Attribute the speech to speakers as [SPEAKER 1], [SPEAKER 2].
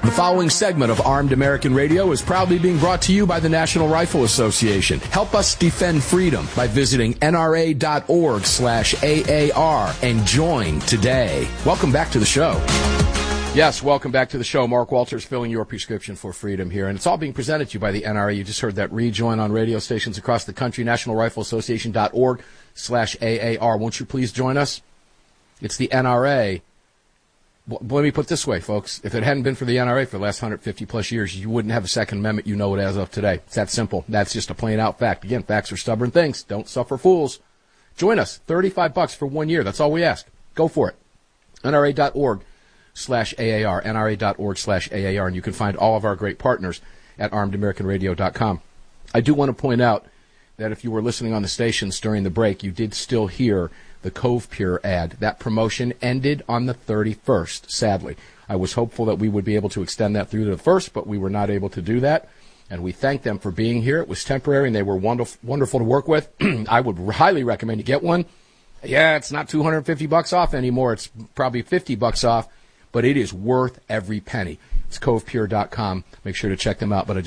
[SPEAKER 1] The following segment of Armed American Radio is proudly being brought to you by the National Rifle Association. Help us defend freedom by visiting nra.org/AAR and join today. Welcome back to the show. Yes, welcome back to the show. Mark Walters filling your prescription for freedom here. And it's all being presented to you by the NRA. You just heard that rejoin on radio stations across the country, nationalrifleassociation.org/AAR. Won't you please join us? It's the NRA. Let me put it this way, folks. If it hadn't been for the NRA for the last 150-plus years, you wouldn't have a Second Amendment. You know it as of today. It's that simple. That's just a plain-out fact. Again, facts are stubborn things. Don't suffer fools. Join us. $35 for 1 year. That's all we ask. Go for it. NRA.org/AAR. NRA.org/AAR. And you can find all of our great partners at ArmedAmericanRadio.com. I do want to point out that if you were listening on the stations during the break, you did still hear the Cove Pure ad. That promotion ended on the 31st, sadly. I was hopeful that we would be able to extend that through to the 1st, but we were not able to do that. And we thank them for being here. It was temporary, and they were wonderful to work with. I would highly recommend you get one. Yeah, it's not $250 off anymore. It's probably $50 off, but it is worth every penny. It's covepure.com. Make sure to check them out. But